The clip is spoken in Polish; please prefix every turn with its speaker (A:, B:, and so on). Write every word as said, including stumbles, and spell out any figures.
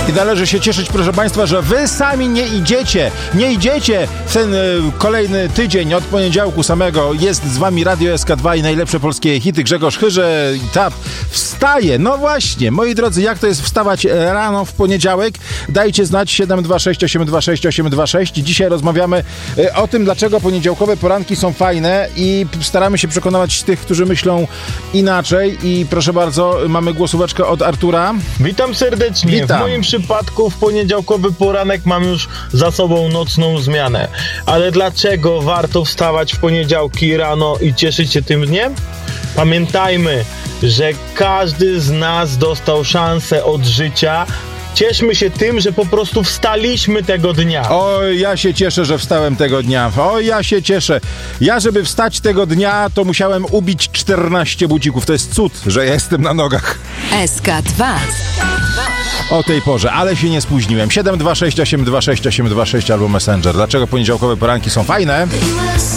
A: I należy się cieszyć, proszę Państwa, że Wy sami nie idziecie, nie idziecie w ten y, kolejny tydzień od poniedziałku samego. Jest z Wami Radio S K dwa i najlepsze polskie hity. Grzegorz Chyrze i Tap wstaje. No właśnie, moi drodzy, jak to jest wstawać rano w poniedziałek? Dajcie znać siedem dwa sześć osiem dwa sześć osiem dwa sześć. Dzisiaj rozmawiamy y, o tym, dlaczego poniedziałkowe poranki są fajne i staramy się przekonywać tych, którzy myślą inaczej. I proszę bardzo, mamy głosóweczkę od Artura.
B: Witam serdecznie.
A: Witam.
B: W moim przypadku w poniedziałkowy poranek mam już za sobą nocną zmianę. Ale dlaczego warto wstawać w poniedziałki rano i cieszyć się tym dniem? Pamiętajmy, że każdy z nas dostał szansę od życia. Cieszmy się tym, że po prostu wstaliśmy tego dnia.
A: O, ja się cieszę, że wstałem tego dnia. O, ja się cieszę. Ja, żeby wstać tego dnia, to musiałem ubić czternaście budzików. To jest cud, że ja jestem na nogach.
C: S K dwa.
A: O tej porze, ale się nie spóźniłem. siedem dwa sześć osiem dwa sześć osiem dwa sześć albo Messenger. Dlaczego poniedziałkowe poranki są fajne?